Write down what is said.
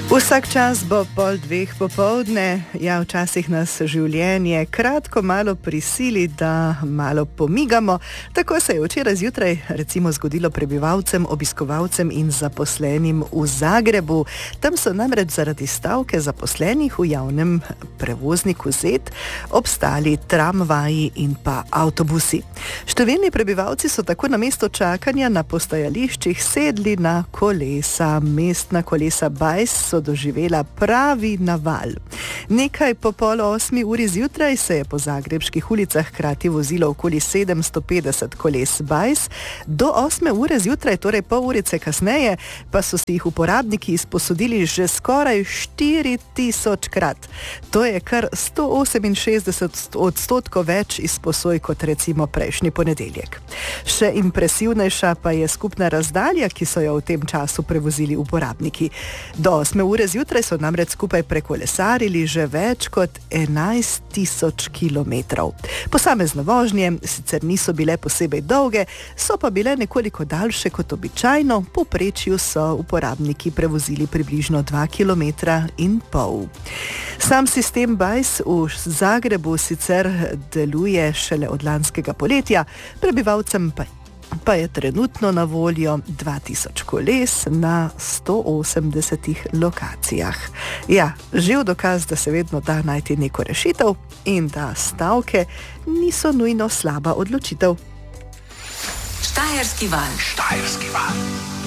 Vsak čas bo 1:30 popoldne, ja, včasih nas življenje kratko malo prisili, da malo pomigamo. Tako se je včeraj zjutraj recimo zgodilo prebivalcem, obiskovalcem in zaposlenim v Zagrebu. Tam so namreč zaradi stavke zaposlenih v javnem prevozniku ZET obstali tramvaji in pa avtobusi. Številni prebivalci so tako namesto čakanja na postajališčih sedli na kolesa. Mestna kolesa Bajs so doživela pravi naval. Nekaj po 7:30 zjutraj se je po zagrebških ulicah hkrati vozilo okoli 750 koles Bajs, do 8 ure zjutraj, torej pol urice kasneje, pa so si jih uporabniki izposodili že skoraj 4000-krat. To je kar 168% več izposoj kot recimo prejšnji ponedeljek. Še impresivnejša pa je skupna razdalja, ki so jo v tem času prevozili uporabniki. Do 8 ure zjutraj so namreč skupaj prekolesarili že več kot 11 000 kilometrov. Posamezne vožnje sicer niso bile posebej dolge, so pa bile nekoliko daljše kot običajno, v povprečju so uporabniki prevozili približno 2,5 kilometra. Sam sistem Bajs v Zagrebu sicer deluje šele od lanskega poletja, prebivalcem pa je trenutno na voljo 2000 koles na 180 lokacijah. Ja, živ dokaz, da se vedno da najti neko rešitev in da stavke niso nujno slaba odločitev. Štajerski val. Štajerski val.